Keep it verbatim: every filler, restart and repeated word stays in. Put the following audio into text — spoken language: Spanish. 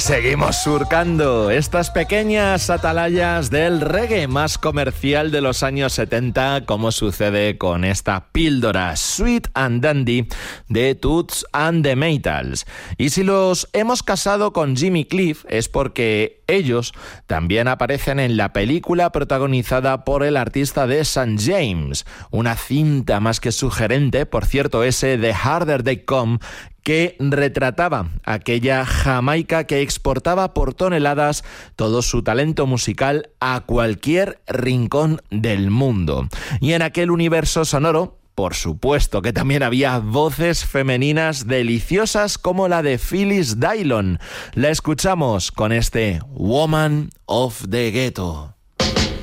Seguimos surcando estas pequeñas atalayas del reggae más comercial de los años setenta, como sucede con esta píldora Sweet and Dandy de Toots and the Maytals. Y si los hemos casado con Jimmy Cliff es porque ellos también aparecen en la película protagonizada por el artista de Saint James, una cinta más que sugerente, por cierto, ese The Harder They Come, que retrataba aquella Jamaica que exportaba por toneladas todo su talento musical a cualquier rincón del mundo. Y en aquel universo sonoro, por supuesto que también había voces femeninas deliciosas como la de Phyllis Dillon. La escuchamos con este Woman of the Ghetto.